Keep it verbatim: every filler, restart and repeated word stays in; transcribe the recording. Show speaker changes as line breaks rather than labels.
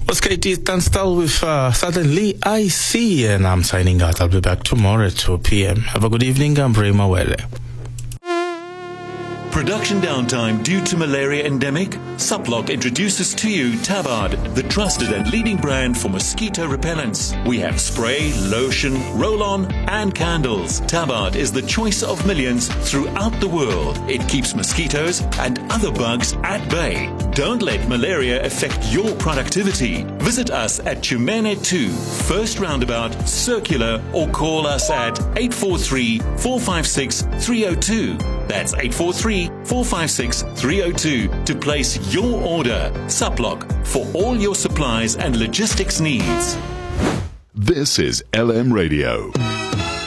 Was Katie Tunstall with uh, Suddenly I See, and I'm signing out. I'll be back tomorrow at two p.m. Have a good evening. I'm Bray Mawele.
Production downtime due to malaria endemic? Suplock introduces to you Tabard, the trusted and leading brand for mosquito repellents. We have spray, lotion, roll-on and candles. Tabard is the choice of millions throughout the world. It keeps mosquitoes and other bugs at bay. Don't let malaria affect your productivity. Visit us at Chumene two, First Roundabout, Circular, or call us at eight four three, four five six, three oh two. That's eight four three, four five six, three oh two to place your order. Suplock, for all your supplies and logistics needs.
This is L M Radio.